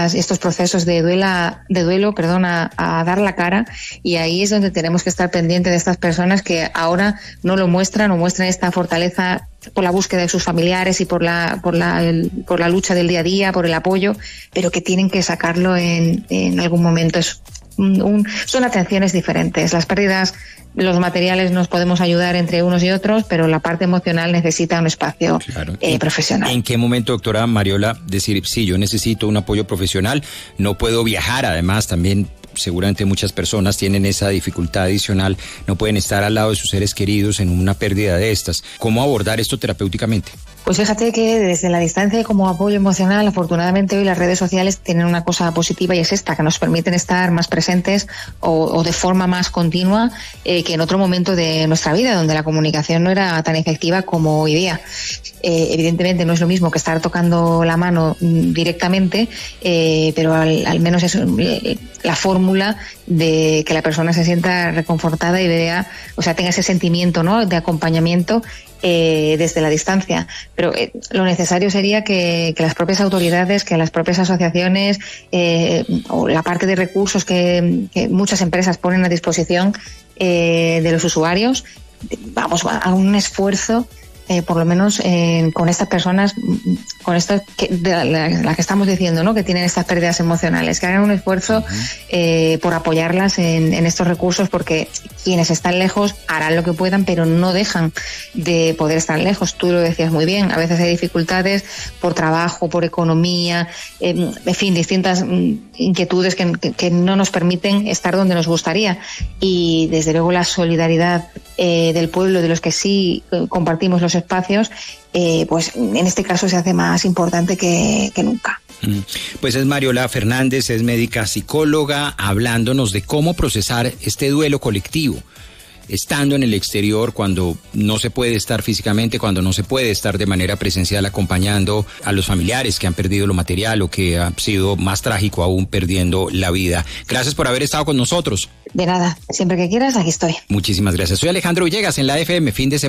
estos procesos de duelo, a dar la cara, y ahí es donde tenemos que estar pendientes de estas personas que ahora no lo muestran o muestran esta fortaleza por la búsqueda de sus familiares y por la lucha del día a día, por el apoyo, pero que tienen que sacarlo en algún momento. Son atenciones diferentes. Las pérdidas, los materiales nos podemos ayudar entre unos y otros, pero la parte emocional necesita un espacio profesional. ¿En qué momento, doctora Mariola, decir, sí, yo necesito un apoyo profesional, no puedo viajar? Además, también seguramente muchas personas tienen esa dificultad adicional, no pueden estar al lado de sus seres queridos en una pérdida de estas. ¿Cómo abordar esto terapéuticamente? Pues fíjate que desde la distancia y como apoyo emocional, afortunadamente hoy las redes sociales tienen una cosa positiva, y es esta, que nos permiten estar más presentes o de forma más continua que en otro momento de nuestra vida, donde la comunicación no era tan efectiva como hoy día. Evidentemente no es lo mismo que estar tocando la mano directamente, pero al menos es la fórmula de que la persona se sienta reconfortada y vea, o sea, tenga ese sentimiento, ¿no?, de acompañamiento desde la distancia. Pero lo necesario sería que las propias autoridades, que las propias asociaciones o la parte de recursos que muchas empresas ponen a disposición de los usuarios, vamos a un esfuerzo por lo menos con estas personas, con estas la que estamos diciendo, ¿no?, que tienen estas pérdidas emocionales, que hagan un esfuerzo por apoyarlas en estos recursos, porque quienes están lejos harán lo que puedan, pero no dejan de poder estar lejos. Tú lo decías muy bien, a veces hay dificultades por trabajo, por economía, en fin, distintas inquietudes que no nos permiten estar donde nos gustaría, y desde luego la solidaridad del pueblo, de los que sí compartimos los espacios, pues en este caso se hace más importante que nunca. Pues es Mariola Fernández, es médica psicóloga, hablándonos de cómo procesar este duelo colectivo, estando en el exterior, cuando no se puede estar físicamente, cuando no se puede estar de manera presencial acompañando a los familiares que han perdido lo material, o que ha sido más trágico aún, perdiendo la vida. Gracias por haber estado con nosotros. De nada, siempre que quieras, aquí estoy. Muchísimas gracias. Soy Alejandro Villegas en la FM, fin de semana.